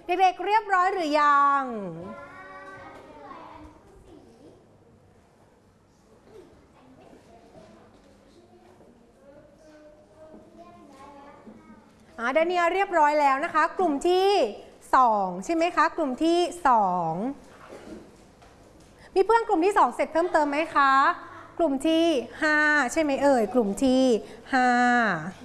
เด็กๆเรียบร้อยหรือยังดาเนียเรียบร้อยแล้วนะคะกลุ่มที่2ใช่ไหมคะกลุ่มที่2มีเพื่อนกลุ่มที่2เสร็จเพิ่มเติมไหมคะกลุ่มที่5ใช่ไหมเอ่ยกลุ่มที่5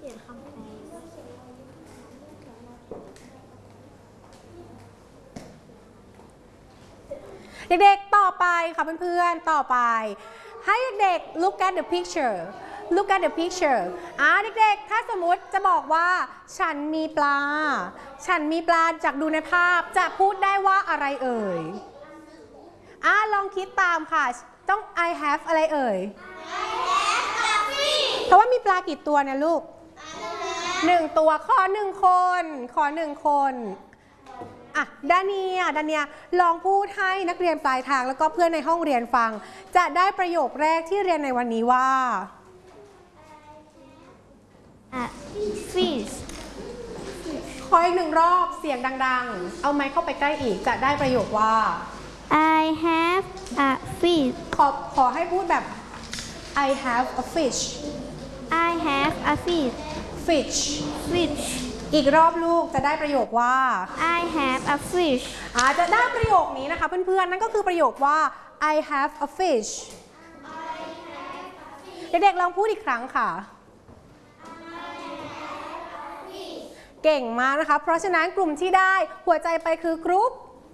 เด็กๆต่อไปค่ะเพื่อนๆต่อไปให้เด็กๆ look at the picture look at the picture เด็กๆถ้าสมมุติจะบอกว่าฉันมีปลาจากดูในภาพจะพูดได้ว่าอะไรเอ่ยลองคิดตามค่ะต้อง I have อะไรเอ่ย เพราะว่ามีปลากี่ตัวนะลูก1 ตัวขอ1 คนดาเนียลองพูดให้นักเรียนปลายทางแล้วก็เพื่อนในห้องเรียนฟังจะได้ประโยคแรกที่เรียนในวันนี้ว่า fish ขออีก1 รอบเสียงดังๆเอาไมค์เข้าไปใกล้อีกจะได้ประโยคว่า I have a fish ขอให้พูดแบบ I have a fish I have a fish อีกรอบลูกจะได้ประโยคว่า I have a fish จะได้ประโยคนี้นะคะเพื่อนๆนั่นก็คือประโยคว่า I have a fish เด็กๆลองพูดอีกครั้งค่ะเก่งมากนะคะเพราะฉะนั้นกลุ่มที่ได้หัวใจไปคือกรุ๊ป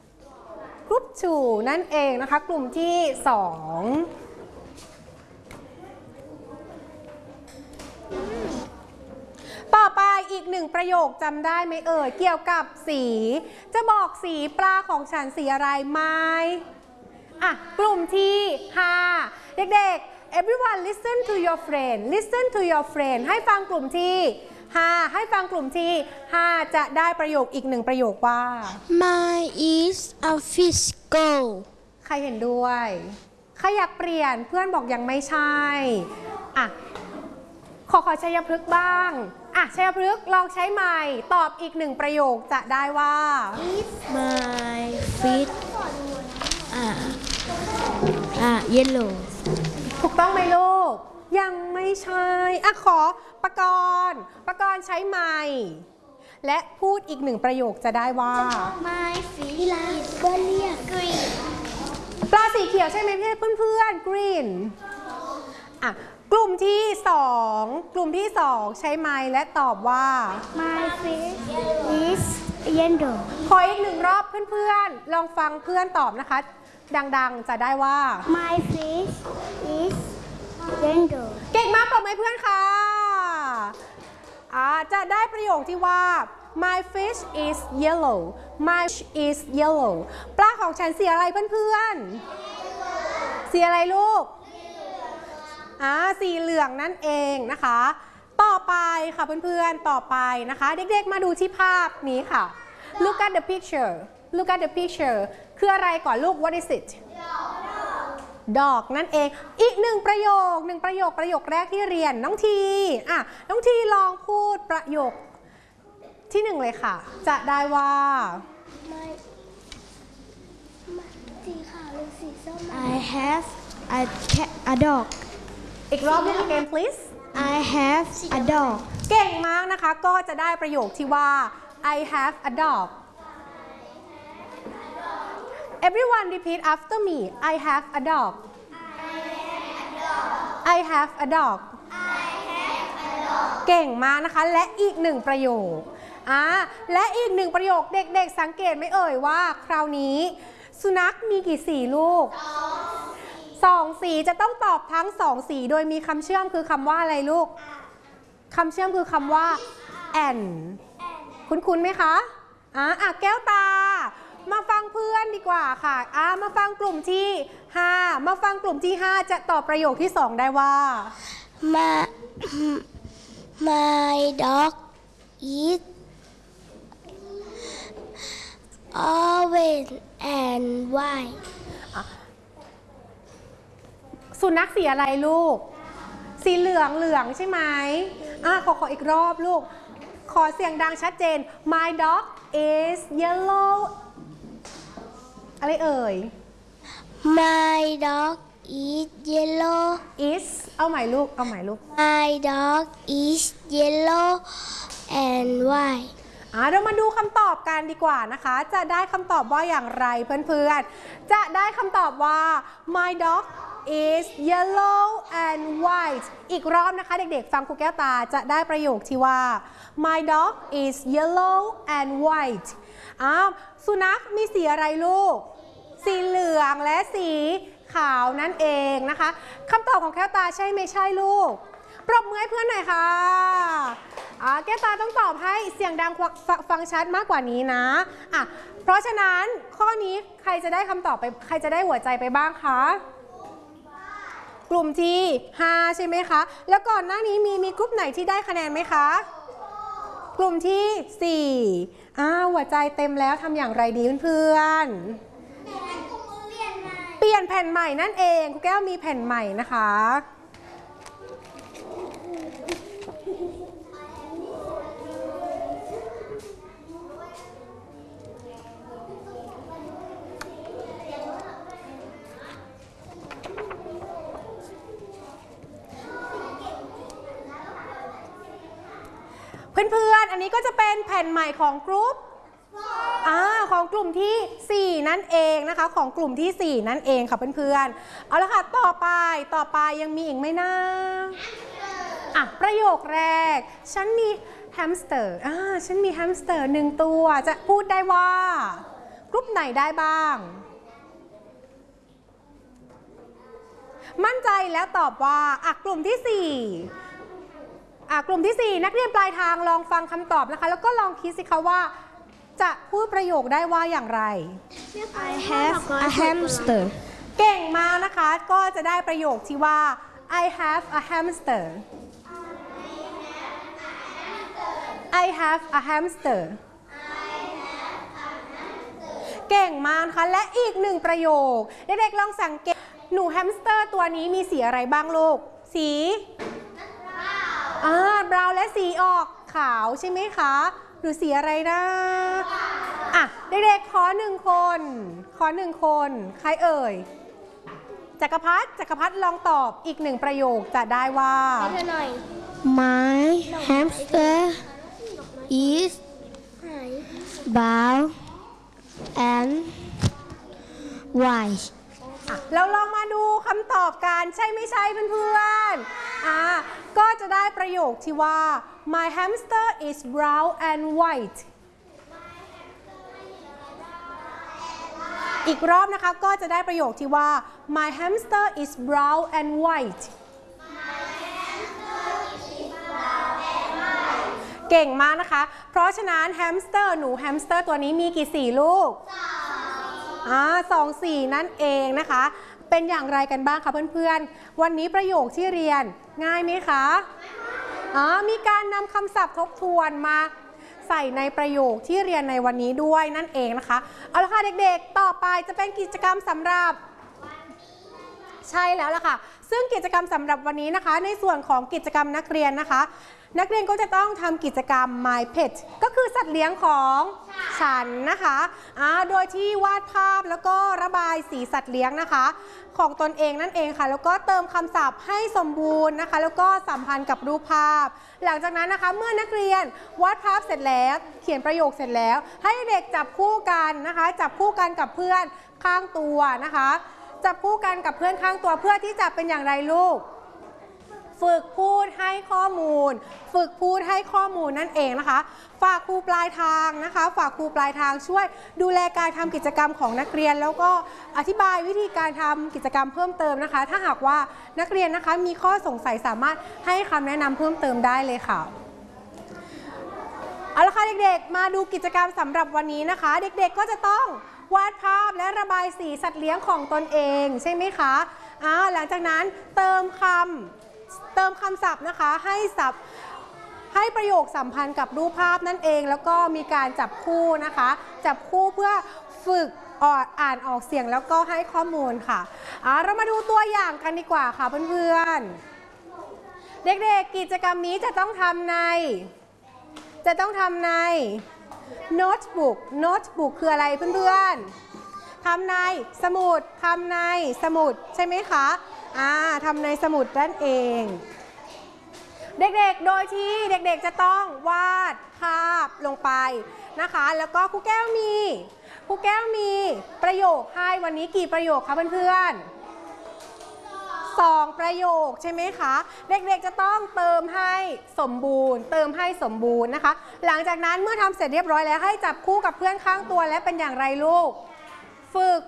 2นั่นเองนะคะกลุ่มที่2ต่อไปอีก1ประโยคจำได้ไหมเอ่ยเกี่ยวกับสีจะบอกสีปลาของฉันสีอะไรไหมกลุ่มที่5เด็กๆ everyone listen to your friend ให้ฟังกลุ่มที่5ให้ฟังกลุ่มที่5จะได้ประโยคอีก1ประโยคว่า Mine is a fish go ใครเห็นด้วยใครอยากเปลี่ยนเพื่อนบอกยังไม่ใช่ขอชัยพฤกษ์บ้างชัยพฤกษ์ลองใช้ไมค์ตอบอีก1ประโยคจะได้ว่า My fish yellow ถูกต้องไหมลูกยังไม่ใช่ขอปกรณ์ใช้ไมค์และพูดอีก1ประโยคจะได้ว่า My fish is green ปลาสีเขียวใช่ไหมเพื่อนๆ green กลุ่มที่2ใช้ไมค์และตอบว่า My fish is yellow ขออีก1รอบเพื่อนๆลองฟังเพื่อนตอบนะคะดังๆจะได้ว่า My fish is yellow เก่งมากปรบมือให้เพื่อนค่ะจะได้ประโยคที่ว่า My fish is yellow My fish is yellow ปลาของฉันสีอะไรเพื่อนๆสีอะไรลูกสีเหลืองนั่นเองนะคะต่อไปค่ะเพื่อนๆต่อไปนะคะเด็กๆมาดูที่ภาพนี้ค่ะ Look at the picture คืออะไรก่อนลูก What is it ดอกนั่นเองอีก1ประโยคแรกที่เรียนน้องทีลองพูดประโยคที่1เลยค่ะจะได้ว่าสีขาวหรือสีส้ม I have a dog อีกรอบนึง again please I have a dog เก่งมากนะคะก็จะได้ประโยคที่ว่า I have a dog Everyone repeat after me I have a dog I have a dog เก่งมากนะคะและอีก1ประโยคและอีก1ประโยคเด็กๆสังเกตไหมเอ่ยว่าคราวนี้สุนัขมีกี่สีลูก2 สีจะต้องตอบทั้ง2 สีโดยมีคำเชื่อมคือคำว่าอะไรลูกคำเชื่อมคือคำว่า and คุ้นๆไหมคะแก้วตามาฟังเพื่อนดีกว่าค่ะมาฟังกลุ่มที่5จะตอบประโยคที่2ได้ว่า My dog is orange and white สุนัขสีอะไรลูกสีเหลืองใช่ไหมขออีกรอบลูกขอเสียงดังชัดเจน My dog is yellow อะไรเอ่ย My dog is yellow is เอาใหม่ลูก เอาใหม่ลูก My dog is yellow and white เรามาดูคำตอบกันดีกว่านะคะ จะได้คำตอบว่าอย่างไรเพื่อนๆ จะได้คำตอบว่า My dog is yellow and white อีกรอบนะคะเด็กๆฟังครูแก้วตาจะได้ประโยคที่ว่า My dog is yellow and white สุนัขมีสีอะไรลูก สีเหลืองและสีขาวนั่นเองนะคะคำตอบของแก้วตาใช่ไม่ใช่ลูกปรบมือให้เพื่อนหน่อยค่ะแก้วตาต้องตอบให้เสียงดังฟังชัดมากกว่านี้นะเพราะฉะนั้นข้อนี้ใครจะได้คำตอบไปใครจะได้หัวใจไปบ้างคะกลุ่มที่5ใช่ไหมคะแล้วก่อนหน้านี้มีกลุ่มไหนที่ได้คะแนนไหมคะกลุ่มที่4หัวใจเต็มแล้วทำอย่างไรดีเพื่อนเปลี่ยนแผ่นใหม่นั่นเองครูแก้วมีแผ่นใหม่นะคะเพื่อนๆอันนี้ก็จะเป็นแผ่นใหม่ของกลุ่มของกลุ่มที่4นั่นเองนะคะของกลุ่มที่4นั่นเองค่ะเพื่อนๆเอาละค่ะต่อไปยังมีอีกไหมนะประโยคแรกฉันมีแฮมสเตอร์ฉันมีแฮมสเตอร์1ตัวจะพูดได้ว่ากลุ่มไหนได้บ้างมั่นใจแล้วตอบว่ากลุ่มที่4กลุ่มที่4นักเรียนปลายทางลองฟังคำตอบนะคะแล้วก็ลองคิดสิคะว่าจะพูดประโยคได้ว่าอย่างไร I have a hamster เก่งมากนะคะก็จะได้ประโยคที่ว่า I have a hamster I have a hamster เก่งมากนะคะและอีก1ประโยคเด็กๆลองสังเกตหนูแฮมสเตอร์ตัวนี้มีสีอะไรบ้างลูกสีบราวน์และสีออกขาวใช่ไหมคะหรือสีอะไรนะเด็กๆขอ1คนใครเอ่ยจักรพัฒน์ลองตอบอีก1ประโยคจะได้ว่า My hamster is brown and white เราลองมาดูคำตอบกันใช่ไม่ใช่เพื่อนๆก็จะได้ประโยคที่ว่า My hamster is brown and white อีกรอบนะคะก็จะได้ประโยคที่ว่า My hamster is brown and white เก่งมากนะคะเพราะฉะนั้นแฮมสเตอร์หนูแฮมสเตอร์ตัวนี้มีกี่สีลูก2 สีนั่นเองนะคะเป็นอย่างไรกันบ้างคะเพื่อนๆวันนี้ประโยคที่เรียนง่ายไหมคะมีการนำคำศัพท์ทบทวนมาใส่ในประโยคที่เรียนในวันนี้ด้วยนั่นเองนะคะเอาละค่ะเด็กๆต่อไปจะเป็นกิจกรรมสำหรับใช่แล้วล่ะค่ะซึ่งกิจกรรมสำหรับวันนี้นะคะในส่วนของกิจกรรมนักเรียนนะคะนักเรียนก็จะต้องทำกิจกรรม My Pet ก็คือสัตว์เลี้ยงของฉันนะคะโดยที่วาดภาพแล้วก็ระบายสีสัตว์เลี้ยงนะคะของตนเองนั่นเองค่ะแล้วก็เติมคำศัพท์ให้สมบูรณ์นะคะแล้วก็สัมพันธ์กับรูปภาพหลังจากนั้นนะคะเมื่อนักเรียนวาดภาพเสร็จแล้วเขียนประโยคเสร็จแล้วให้เด็กจับคู่กันนะคะจับคู่กันกับเพื่อนข้างตัวนะคะจับคู่กันกับเพื่อนข้างตัวเพื่อที่จะเป็นอย่างไรลูกฝึกพูดให้ข้อมูลนั่นเองนะคะฝากครูปลายทางนะคะฝากครูปลายทางช่วยดูแลการทำกิจกรรมของนักเรียนแล้วก็อธิบายวิธีการทำกิจกรรมเพิ่มเติมนะคะถ้าหากว่านักเรียนนะคะมีข้อสงสัยสามารถให้คำแนะนำเพิ่มเติมได้เลยค่ะเอาละค่ะเด็กๆมาดูกิจกรรมสำหรับวันนี้นะคะเด็กๆก็จะต้องวาดภาพและระบายสีสัตว์เลี้ยงของตนเองใช่ไหมคะหลังจากนั้นเติมคำศัพท์นะคะให้ประโยคสัมพันธ์กับรูปภาพนั่นเองแล้วก็มีการจับคู่นะคะจับคู่เพื่อฝึกอ่านออกเสียงแล้วก็ให้ข้อมูลค่ะเรามาดูตัวอย่างกันดีกว่าค่ะเพื่อนๆเด็กๆกิจกรรมนี้จะต้องทำใน notebook notebook คืออะไรเพื่อนๆทำในสมุดทำในสมุดใช่ไหมคะทำในสมุดนั่นเองเด็กๆโดยที่เด็กๆจะต้องวาดภาพลงไปนะคะแล้วก็ครูแก้วมีประโยคให้วันนี้กี่ประโยคคะเพื่อนๆ2 ประโยคใช่ไหมคะเด็กๆจะต้องเติมให้สมบูรณ์นะคะหลังจากนั้นเมื่อทำเสร็จเรียบร้อยแล้วให้จับคู่กับเพื่อนข้างตัวและเป็นอย่างไรลูกฝึก